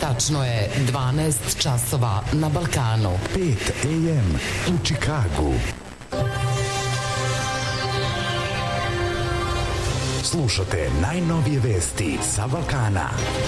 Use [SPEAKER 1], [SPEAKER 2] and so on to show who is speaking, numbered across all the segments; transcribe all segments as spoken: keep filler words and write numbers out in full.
[SPEAKER 1] Tačno je dvanaest časova na Balkanu.
[SPEAKER 2] pet a m u Čikagu. Slušate najnovije vesti sa Balkana.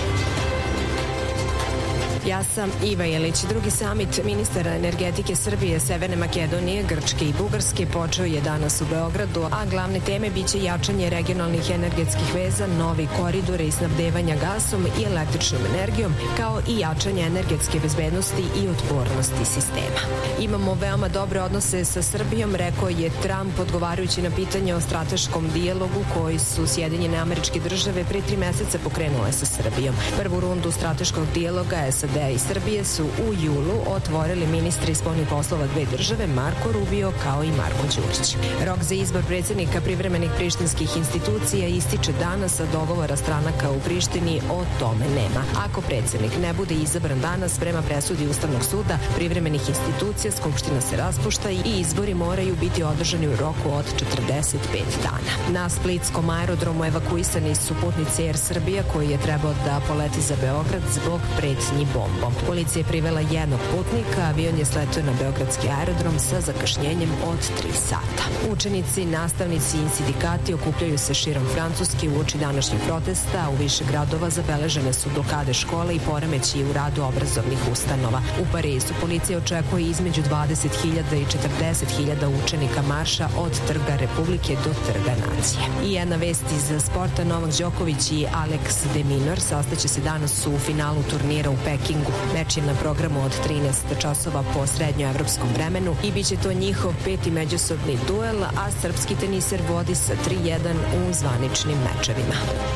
[SPEAKER 3] Ja sam Iva Jelić. Drugi samit ministara energetike Srbije, Severne Makedonije, Grčke i Bugarske počeo je danas u Beogradu, a glavne teme biće jačanje regionalnih energetskih veza, novi koridore i snabdevanja gasom i električnom energijom, kao i jačanje energetske bezbednosti i otpornosti sistema. Imamo veoma dobre odnose sa Srbijom, rekao je Trump odgovarajući na pitanje o strateškom dijalogu koji su Sjedinjene Američke Države pre tri meseca pokrenule sa Srbijom. Prvu rundu strateškog dijaloga S A D i Srbije su u julu otvorili ministri spoljnih poslova dve države Marko Rubio kao i Marko Đurić. Rok za izbor predsjednika privremenih prištinskih institucija ističe danas, a dogovora stranaka u Prištini o tome nema. Ako predsjednik ne bude izabran danas prema presudi Ustavnog suda privremenih institucija, Skupština se raspušta i izbori moraju biti održani u roku od četrdeset pet dana. Na splitskom aerodromu evakuisani su putnici Air Srbija koji je trebao da poleti za Beograd zbog pretnji bombom. Policija je privela jednog putnika, avion je sletio na beogradski aerodrom sa zakašnjenjem od tri sata. Učenici, nastavnici i sindikati okupljaju se širom Francuske uoči današnjeg protesta. U više gradova zabeležene su blokade škole i poremeći u radu obrazovnih ustanova. U Parizu policija očekuje između dvadeset hiljada i četrdeset hiljada učenika marša od Trga Republike do Trga Nacije. I jedna vest iz sporta, Novak Đoković i Alex de Minaur sastaće se danas u finalu turnira u Pekingu. Meč je na programu od trinaest časova po srednjoevropskom vremenu i bit će to njihov peti međusobni duel, a srpski teniser vodi sa tri jedan u zvaničnim mečevima.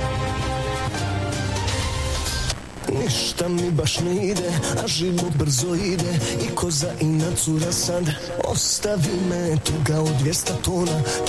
[SPEAKER 4] Ništa mi baš ne ide, a život brzo ide i ko za inat cura sad. Ostavi me tuga od dvjesto tona,